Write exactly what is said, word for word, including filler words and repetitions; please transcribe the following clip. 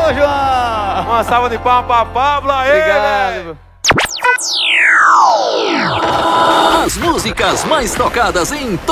Valeu, João! Uma salva de palmas pra Pablo aí, Obrigado. velho. As músicas mais tocadas em